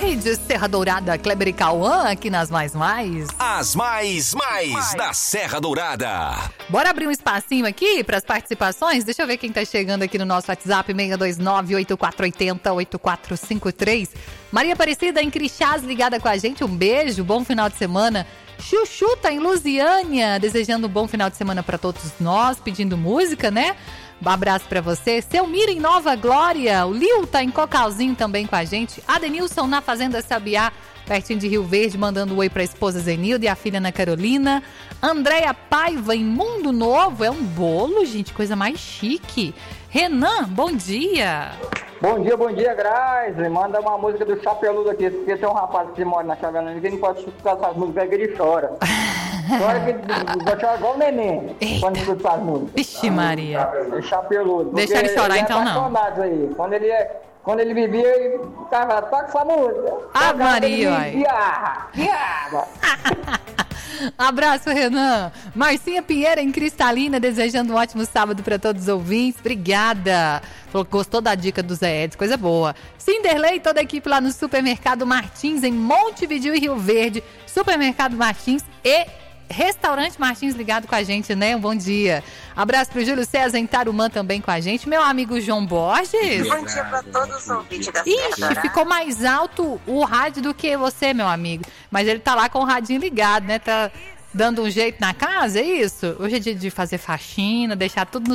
tarde, Serra Dourada, Kleber e Cauã, aqui nas Mais. As Mais da Serra Dourada. Bora abrir um espacinho aqui para as participações? Deixa eu ver quem tá chegando aqui no nosso WhatsApp, 629-8480-8453. Maria Aparecida em Crixás, ligada com a gente, um beijo, bom final de semana. Chuchu tá em Lusiânia, desejando um bom final de semana para todos nós, pedindo música, né? Um abraço pra você. Selmira em Nova Glória. O Lil tá em Cocalzinho também com a gente. Adenilson na Fazenda Sabiá, pertinho de Rio Verde, mandando um oi pra esposa Zenilda e a filha Ana Carolina. Andréia Paiva em Mundo Novo. É um bolo, gente, coisa mais chique. Renan, bom dia. Bom dia, Grazi. Manda uma música do Chapeludo aqui, porque tem um rapaz que mora na Chapeludo que não pode escutar essas músicas, que ele chora. Chora que vai chorar igual o neném quando escuta essas músicas. Vixe, Maria. É Chapeludo. Deixa ele chorar, então não. Aí. Quando ele vivia, ele ficava, toca essa música. Ah, Maria, uai. Abraço, Renan. Marcinha Pinheira em Cristalina, desejando um ótimo sábado para todos os ouvintes. Obrigada. Falou que gostou da dica do Zé Edson, coisa boa. Cinderlei e toda a equipe lá no Supermercado Martins, em Montevidéu e Rio Verde. Supermercado Martins e Restaurante Martins ligado com a gente, né? Um bom dia. Abraço pro Júlio César em Tarumã também com a gente. Meu amigo João Borges. Bom dia pra todos os ouvintes da Serra Dourada. Ixi, ficou mais alto o rádio do que você, meu amigo. Mas ele tá lá com o radinho ligado, né? Tá dando um jeito na casa, é isso? Hoje é dia de fazer faxina, deixar tudo no